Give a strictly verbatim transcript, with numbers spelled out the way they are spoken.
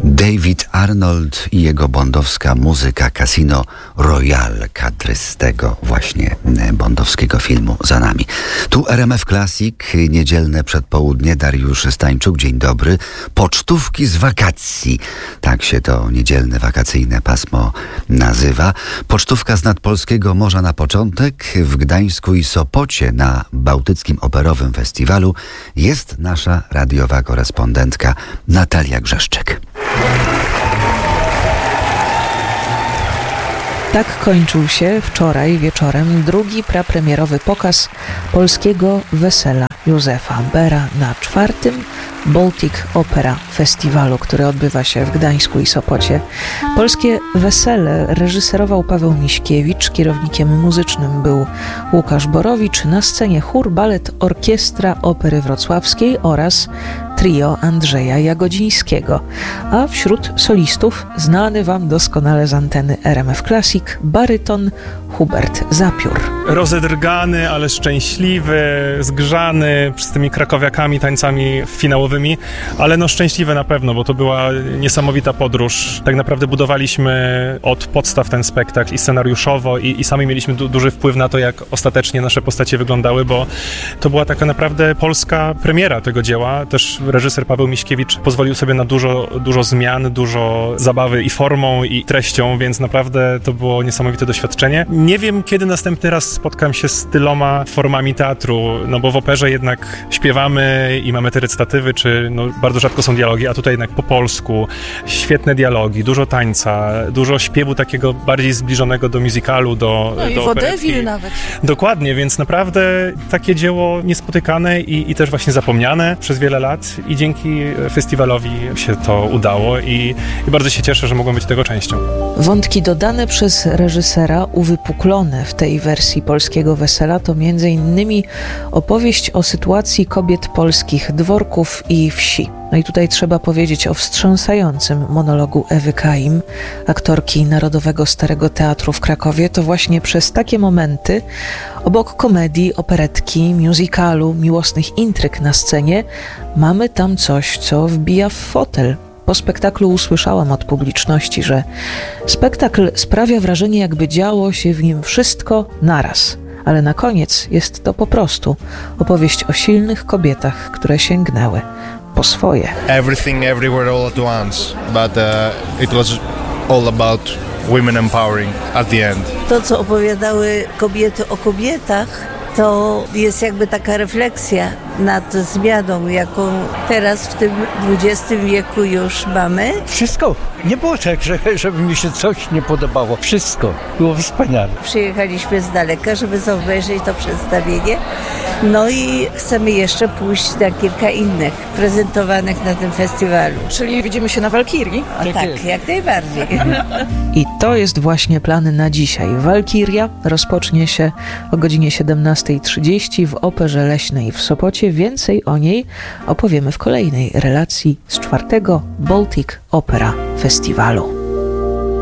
David Arnold i jego bondowska muzyka Casino Royale, kadry z tego właśnie bondowskiego filmu za nami. Tu R M F Classic, niedzielne przedpołudnie, Dariusz Stańczuk, dzień dobry. Pocztówki z wakacji, tak się to niedzielne wakacyjne pasmo nazywa. Pocztówka z nadpolskiego morza na początek. W Gdańsku i Sopocie na Bałtyckim Operowym Festiwalu jest nasza radiowa korespondentka Natalia Grzeszczyk. Tak kończył się wczoraj wieczorem drugi prapremierowy pokaz polskiego wesela Józefa Bera na czwartym Baltic Opera Festiwalu, który odbywa się w Gdańsku i Sopocie. Polskie wesele reżyserował Paweł Miśkiewicz, kierownikiem muzycznym był Łukasz Borowicz, na scenie chór, balet, orkiestra Opery Wrocławskiej oraz trio Andrzeja Jagodzińskiego, a wśród solistów znany wam doskonale z anteny R M F Classic baryton Hubert Zapiór. Rozedrgany, ale szczęśliwy, zgrzany z tymi krakowiakami, tańcami finałowymi, ale no szczęśliwy na pewno, bo to była niesamowita podróż. Tak naprawdę budowaliśmy od podstaw ten spektakl i scenariuszowo i, i sami mieliśmy du- duży wpływ na to, jak ostatecznie nasze postacie wyglądały, bo to była taka naprawdę polska premiera tego dzieła. Też reżyser Paweł Miśkiewicz pozwolił sobie na dużo, dużo zmian, dużo zabawy i formą, i treścią, więc naprawdę to było niesamowite doświadczenie. Nie wiem, kiedy następny raz spotkam się z tyloma formami teatru, no bo w operze jednak śpiewamy i mamy te recytatywy, czy no bardzo rzadko są dialogi, a tutaj jednak po polsku, świetne dialogi, dużo tańca, dużo śpiewu takiego bardziej zbliżonego do musicalu, do, no do i wodewil nawet. Dokładnie, więc naprawdę takie dzieło niespotykane i, i też właśnie zapomniane przez wiele lat i dzięki festiwalowi się to udało i, i bardzo się cieszę, że mogłem być tego częścią. Wątki dodane przez reżysera, uwypuklone w tej wersji polskiego wesela, to między innymi opowieść o sytuacji kobiet polskich dworków i wsi. No i tutaj trzeba powiedzieć o wstrząsającym monologu Ewy Kaim, aktorki Narodowego Starego Teatru w Krakowie. To właśnie przez takie momenty, obok komedii, operetki, musicalu, miłosnych intryg na scenie, mamy tam coś, co wbija w fotel. Po spektaklu usłyszałam od publiczności, że spektakl sprawia wrażenie, jakby działo się w nim wszystko naraz. Ale na koniec jest to po prostu opowieść o silnych kobietach, które sięgnęły po swoje. Everything, everywhere, all at once. But uh, it was all about women empowering at the end. To, co opowiadały kobiety o kobietach, to jest jakby taka refleksja nad zmianą, jaką teraz w tym dwudziestym wieku już mamy. Wszystko. Nie było tak, że, żeby mi się coś nie podobało. Wszystko. Było wspaniale. Przyjechaliśmy z daleka, żeby zobaczyć to przedstawienie. No i chcemy jeszcze pójść na kilka innych prezentowanych na tym festiwalu. Czyli widzimy się na Walkirii? O, tak, tak jak najbardziej. I to jest właśnie plan na dzisiaj. Walkiria rozpocznie się o godzinie siedemnasta trzydzieści w Operze Leśnej w Sopocie. Więcej o niej opowiemy w kolejnej relacji z czwartego Baltic Opera Festiwalu.